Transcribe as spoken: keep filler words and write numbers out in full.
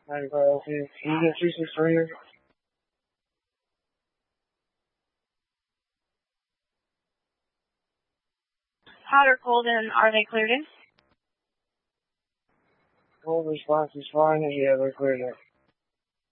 ninety-five L P. Can you get two six three here? Hot or cold, and are they cleared in? Cold response is fine, and yeah, they're cleared in.